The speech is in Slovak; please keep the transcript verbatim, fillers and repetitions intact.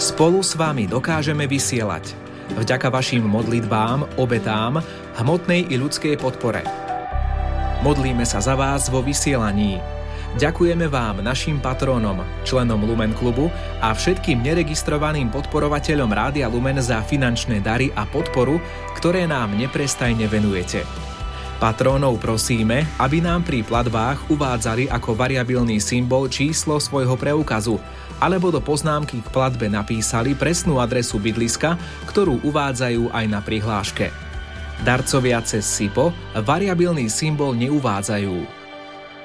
Spolu s vami dokážeme vysielať. Vďaka vašim modlitbám, obetám, hmotnej i ľudskej podpore. Modlíme sa za vás vo vysielaní. Ďakujeme vám, našim patrónom, členom Lumen klubu a všetkým neregistrovaným podporovateľom Rádia Lumen za finančné dary a podporu, ktoré nám neprestajne venujete. Patrónov prosíme, aby nám pri platbách uvádzali ako variabilný symbol číslo svojho preukazu alebo do poznámky k platbe napísali presnú adresu bydliska, ktorú uvádzajú aj na prihláške. Darcovia cez SIPO variabilný symbol neuvádzajú.